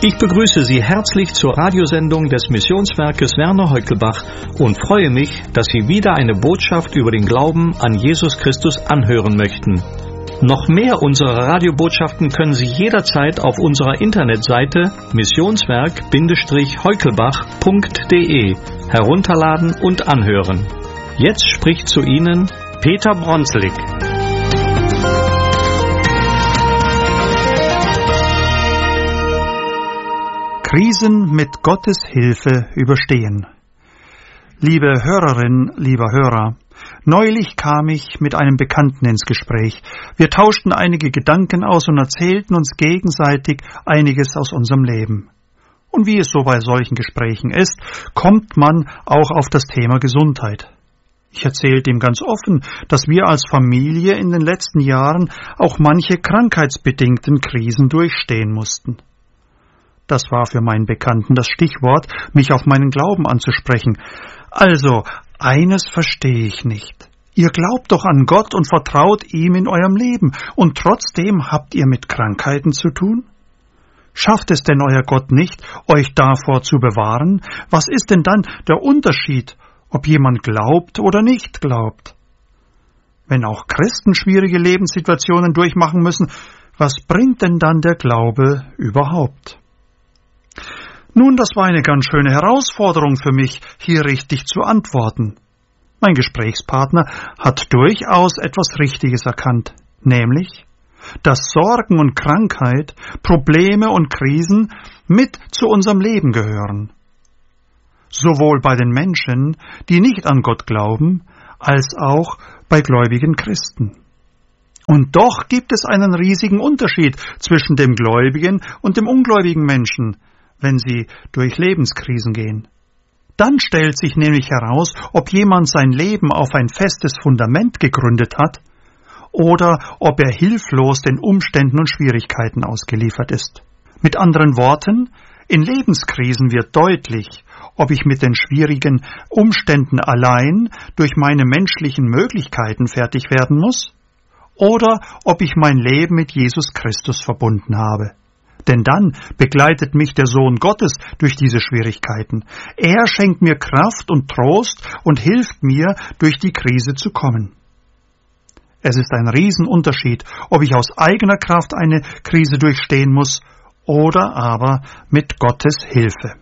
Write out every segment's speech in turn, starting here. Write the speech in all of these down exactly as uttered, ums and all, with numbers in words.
Ich begrüße Sie herzlich zur Radiosendung des Missionswerkes Werner Heukelbach und freue mich, dass Sie wieder eine Botschaft über den Glauben an Jesus Christus anhören möchten. Noch mehr unserer Radiobotschaften können Sie jederzeit auf unserer Internetseite missionswerk Bindestrich heukelbach Punkt de herunterladen und anhören. Jetzt spricht zu Ihnen Peter Bronselig. Krisen mit Gottes Hilfe überstehen. Liebe Hörerin, lieber Hörer, neulich kam ich mit einem Bekannten ins Gespräch. Wir tauschten einige Gedanken aus und erzählten uns gegenseitig einiges aus unserem Leben. Und wie es so bei solchen Gesprächen ist, kommt man auch auf das Thema Gesundheit. Ich erzählte ihm ganz offen, dass wir als Familie in den letzten Jahren auch manche krankheitsbedingten Krisen durchstehen mussten. Das war für meinen Bekannten das Stichwort, mich auf meinen Glauben anzusprechen. Also, eines verstehe ich nicht. Ihr glaubt doch an Gott und vertraut ihm in eurem Leben, und trotzdem habt ihr mit Krankheiten zu tun? Schafft es denn euer Gott nicht, euch davor zu bewahren? Was ist denn dann der Unterschied, ob jemand glaubt oder nicht glaubt? Wenn auch Christen schwierige Lebenssituationen durchmachen müssen, was bringt denn dann der Glaube überhaupt? Nun, das war eine ganz schöne Herausforderung für mich, hier richtig zu antworten. Mein Gesprächspartner hat durchaus etwas Richtiges erkannt, nämlich, dass Sorgen und Krankheit, Probleme und Krisen mit zu unserem Leben gehören. Sowohl bei den Menschen, die nicht an Gott glauben, als auch bei gläubigen Christen. Und doch gibt es einen riesigen Unterschied zwischen dem gläubigen und dem ungläubigen Menschen, wenn sie durch Lebenskrisen gehen. Dann stellt sich nämlich heraus, ob jemand sein Leben auf ein festes Fundament gegründet hat oder ob er hilflos den Umständen und Schwierigkeiten ausgeliefert ist. Mit anderen Worten, in Lebenskrisen wird deutlich, ob ich mit den schwierigen Umständen allein durch meine menschlichen Möglichkeiten fertig werden muss oder ob ich mein Leben mit Jesus Christus verbunden habe. Denn dann begleitet mich der Sohn Gottes durch diese Schwierigkeiten. Er schenkt mir Kraft und Trost und hilft mir, durch die Krise zu kommen. Es ist ein Riesenunterschied, ob ich aus eigener Kraft eine Krise durchstehen muss oder aber mit Gottes Hilfe.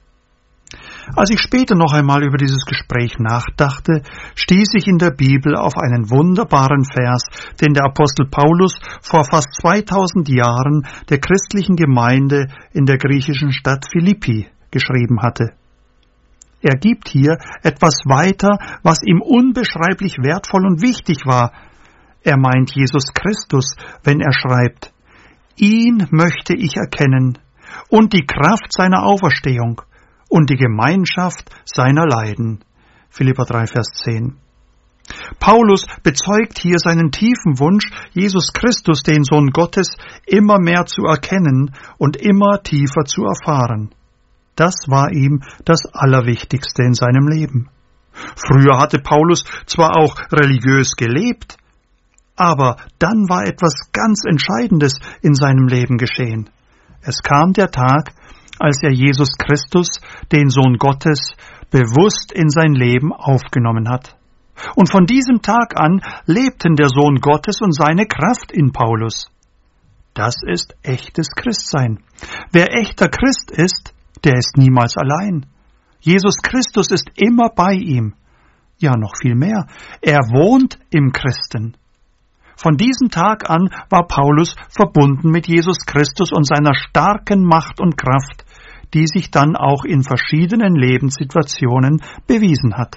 Als ich später noch einmal über dieses Gespräch nachdachte, stieß ich in der Bibel auf einen wunderbaren Vers, den der Apostel Paulus vor fast zweitausend Jahren der christlichen Gemeinde in der griechischen Stadt Philippi geschrieben hatte. Er gibt hier etwas weiter, was ihm unbeschreiblich wertvoll und wichtig war. Er meint Jesus Christus, wenn er schreibt: Ihn möchte ich erkennen und die Kraft seiner Auferstehung und die Gemeinschaft seiner Leiden. Philipper drei, Vers zehn. Paulus bezeugt hier seinen tiefen Wunsch, Jesus Christus, den Sohn Gottes, immer mehr zu erkennen und immer tiefer zu erfahren. Das war ihm das Allerwichtigste in seinem Leben. Früher hatte Paulus zwar auch religiös gelebt, aber dann war etwas ganz Entscheidendes in seinem Leben geschehen. Es kam der Tag, als er Jesus Christus, den Sohn Gottes, bewusst in sein Leben aufgenommen hat. Und von diesem Tag an lebten der Sohn Gottes und seine Kraft in Paulus. Das ist echtes Christsein. Wer echter Christ ist, der ist niemals allein. Jesus Christus ist immer bei ihm. Ja, noch viel mehr. Er wohnt im Christen. Von diesem Tag an war Paulus verbunden mit Jesus Christus und seiner starken Macht und Kraft, die sich dann auch in verschiedenen Lebenssituationen bewiesen hat.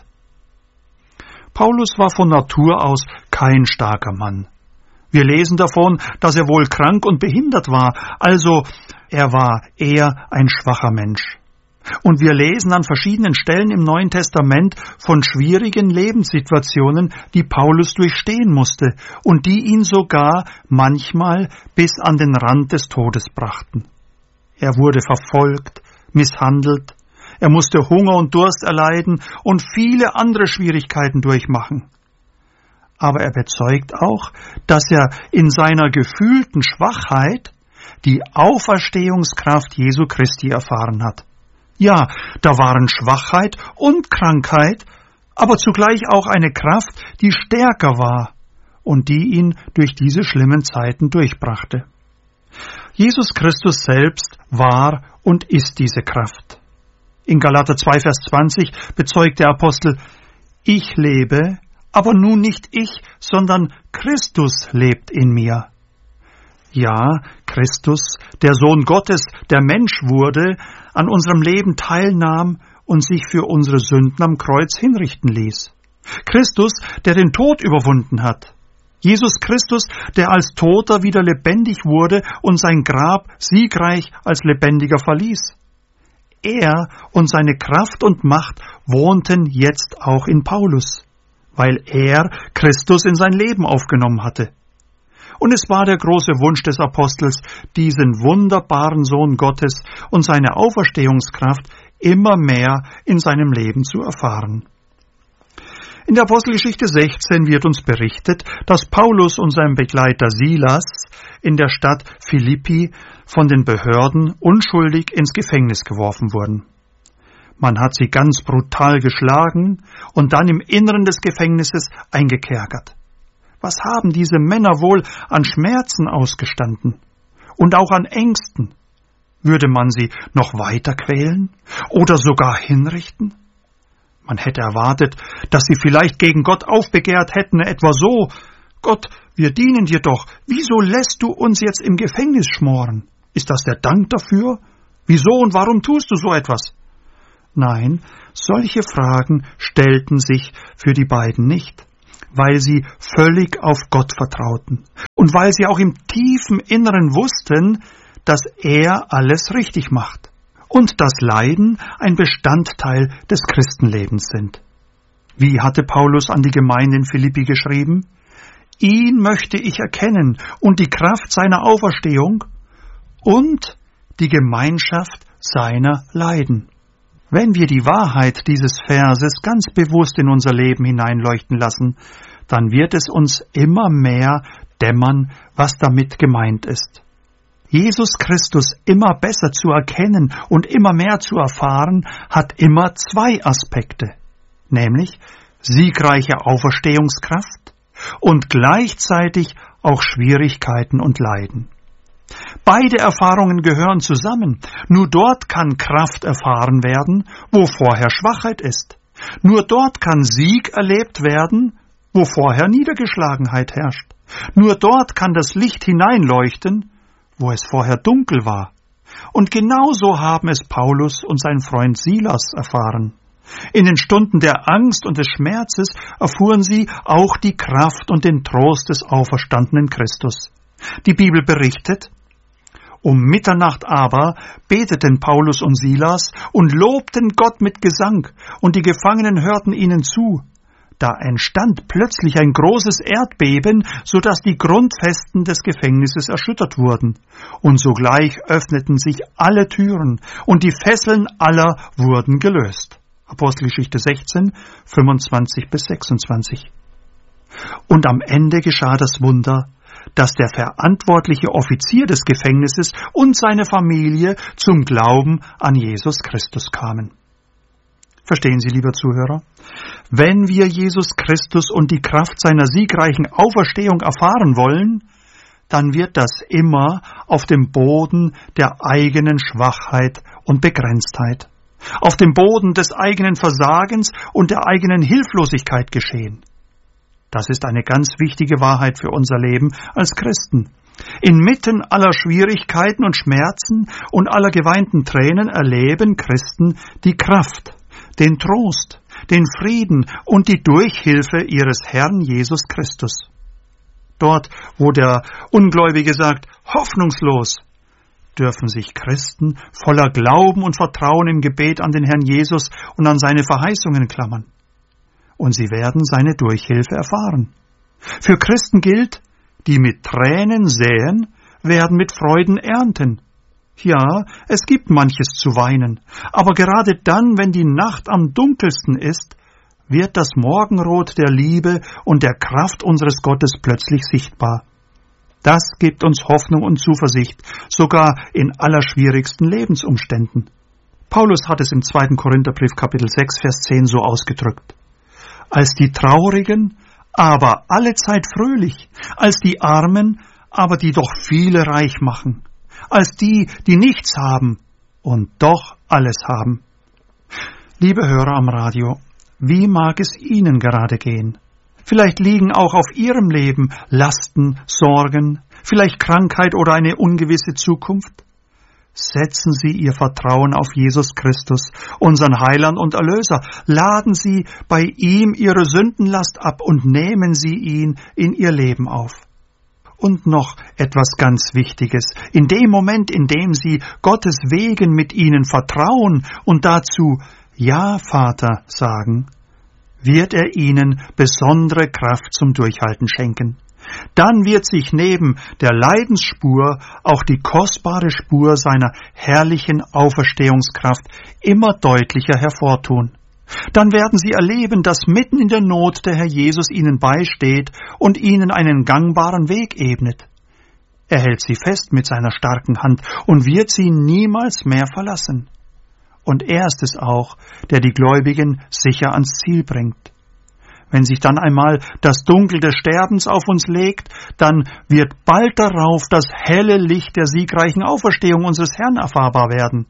Paulus war von Natur aus kein starker Mann. Wir lesen davon, dass er wohl krank und behindert war, also er war eher ein schwacher Mensch. Und wir lesen an verschiedenen Stellen im Neuen Testament von schwierigen Lebenssituationen, die Paulus durchstehen musste und die ihn sogar manchmal bis an den Rand des Todes brachten. Er wurde verfolgt, misshandelt, er musste Hunger und Durst erleiden und viele andere Schwierigkeiten durchmachen. Aber er bezeugt auch, dass er in seiner gefühlten Schwachheit die Auferstehungskraft Jesu Christi erfahren hat. Ja, da waren Schwachheit und Krankheit, aber zugleich auch eine Kraft, die stärker war und die ihn durch diese schlimmen Zeiten durchbrachte. Jesus Christus selbst war und ist diese Kraft. In Galater zwei, Vers zwanzig bezeugt der Apostel: Ich lebe, aber nun nicht ich, sondern Christus lebt in mir. Ja, Christus, der Sohn Gottes, der Mensch wurde, an unserem Leben teilnahm und sich für unsere Sünden am Kreuz hinrichten ließ. Christus, der den Tod überwunden hat. Jesus Christus, der als Toter wieder lebendig wurde und sein Grab siegreich als Lebendiger verließ. Er und seine Kraft und Macht wohnten jetzt auch in Paulus, weil er Christus in sein Leben aufgenommen hatte. Und es war der große Wunsch des Apostels, diesen wunderbaren Sohn Gottes und seine Auferstehungskraft immer mehr in seinem Leben zu erfahren. In der Apostelgeschichte sechzehn wird uns berichtet, dass Paulus und sein Begleiter Silas in der Stadt Philippi von den Behörden unschuldig ins Gefängnis geworfen wurden. Man hat sie ganz brutal geschlagen und dann im Inneren des Gefängnisses eingekerkert. Was haben diese Männer wohl an Schmerzen ausgestanden und auch an Ängsten? Würde man sie noch weiter quälen oder sogar hinrichten? Man hätte erwartet, dass sie vielleicht gegen Gott aufbegehrt hätten, etwa so: Gott, wir dienen dir doch, wieso lässt du uns jetzt im Gefängnis schmoren? Ist das der Dank dafür? Wieso und warum tust du so etwas? Nein, solche Fragen stellten sich für die beiden nicht, weil sie völlig auf Gott vertrauten und weil sie auch im tiefen Inneren wussten, dass er alles richtig macht und dass Leiden ein Bestandteil des Christenlebens sind. Wie hatte Paulus an die Gemeinde in Philippi geschrieben? Ihn möchte ich erkennen und die Kraft seiner Auferstehung und die Gemeinschaft seiner Leiden. Wenn wir die Wahrheit dieses Verses ganz bewusst in unser Leben hineinleuchten lassen, dann wird es uns immer mehr dämmern, was damit gemeint ist. Jesus Christus immer besser zu erkennen und immer mehr zu erfahren, hat immer zwei Aspekte, nämlich siegreiche Auferstehungskraft und gleichzeitig auch Schwierigkeiten und Leiden. Beide Erfahrungen gehören zusammen. Nur dort kann Kraft erfahren werden, wo vorher Schwachheit ist. Nur dort kann Sieg erlebt werden, wo vorher Niedergeschlagenheit herrscht. Nur dort kann das Licht hineinleuchten, wo es vorher dunkel war. Und genauso haben es Paulus und sein Freund Silas erfahren. In den Stunden der Angst und des Schmerzes erfuhren sie auch die Kraft und den Trost des auferstandenen Christus. Die Bibel berichtet: Um Mitternacht aber beteten Paulus und Silas und lobten Gott mit Gesang, und die Gefangenen hörten ihnen zu. Da entstand plötzlich ein großes Erdbeben, so dass die Grundfesten des Gefängnisses erschüttert wurden. Und sogleich öffneten sich alle Türen, und die Fesseln aller wurden gelöst. Apostelgeschichte sechzehn, fünfundzwanzig bis sechsundzwanzig. Und am Ende geschah das Wunder, dass der verantwortliche Offizier des Gefängnisses und seine Familie zum Glauben an Jesus Christus kamen. Verstehen Sie, lieber Zuhörer? Wenn wir Jesus Christus und die Kraft seiner siegreichen Auferstehung erfahren wollen, dann wird das immer auf dem Boden der eigenen Schwachheit und Begrenztheit, auf dem Boden des eigenen Versagens und der eigenen Hilflosigkeit geschehen. Das ist eine ganz wichtige Wahrheit für unser Leben als Christen. Inmitten aller Schwierigkeiten und Schmerzen und aller geweinten Tränen erleben Christen die Kraft, den Trost, den Frieden und die Durchhilfe ihres Herrn Jesus Christus. Dort, wo der Ungläubige sagt, hoffnungslos, dürfen sich Christen voller Glauben und Vertrauen im Gebet an den Herrn Jesus und an seine Verheißungen klammern. Und sie werden seine Durchhilfe erfahren. Für Christen gilt, die mit Tränen säen, werden mit Freuden ernten. Ja, es gibt manches zu weinen, aber gerade dann, wenn die Nacht am dunkelsten ist, wird das Morgenrot der Liebe und der Kraft unseres Gottes plötzlich sichtbar. Das gibt uns Hoffnung und Zuversicht, sogar in allerschwierigsten Lebensumständen. Paulus hat es im zweiten Korintherbrief Kapitel sechs, Vers zehn so ausgedrückt. Als die Traurigen, aber allezeit fröhlich, als die Armen, aber die doch viele reich machen, als die, die nichts haben und doch alles haben. Liebe Hörer am Radio, wie mag es Ihnen gerade gehen? Vielleicht liegen auch auf Ihrem Leben Lasten, Sorgen, vielleicht Krankheit oder eine ungewisse Zukunft. Setzen Sie Ihr Vertrauen auf Jesus Christus, unseren Heiland und Erlöser. Laden Sie bei ihm Ihre Sündenlast ab und nehmen Sie ihn in Ihr Leben auf. Und noch etwas ganz Wichtiges. In dem Moment, in dem Sie Gottes Wegen mit Ihnen vertrauen und dazu Ja, Vater sagen, wird er Ihnen besondere Kraft zum Durchhalten schenken. Dann wird sich neben der Leidensspur auch die kostbare Spur seiner herrlichen Auferstehungskraft immer deutlicher hervortun. Dann werden Sie erleben, dass mitten in der Not der Herr Jesus Ihnen beisteht und Ihnen einen gangbaren Weg ebnet. Er hält Sie fest mit seiner starken Hand und wird Sie niemals mehr verlassen. Und er ist es auch, der die Gläubigen sicher ans Ziel bringt. Wenn sich dann einmal das Dunkel des Sterbens auf uns legt, dann wird bald darauf das helle Licht der siegreichen Auferstehung unseres Herrn erfahrbar werden.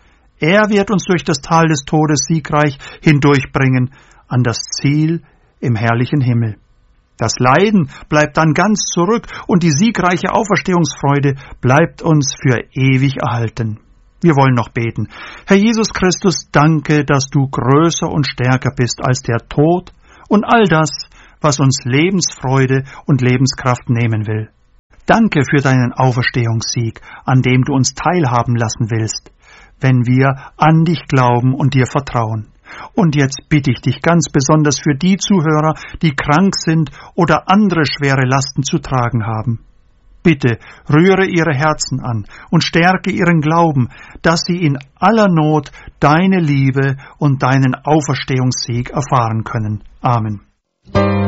Er wird uns durch das Tal des Todes siegreich hindurchbringen an das Ziel im herrlichen Himmel. Das Leiden bleibt dann ganz zurück und die siegreiche Auferstehungsfreude bleibt uns für ewig erhalten. Wir wollen noch beten. Herr Jesus Christus, danke, dass du größer und stärker bist als der Tod und all das, was uns Lebensfreude und Lebenskraft nehmen will. Danke für deinen Auferstehungssieg, an dem du uns teilhaben lassen willst, wenn wir an dich glauben und dir vertrauen. Und jetzt bitte ich dich ganz besonders für die Zuhörer, die krank sind oder andere schwere Lasten zu tragen haben. Bitte rühre ihre Herzen an und stärke ihren Glauben, dass sie in aller Not deine Liebe und deinen Auferstehungssieg erfahren können. Amen.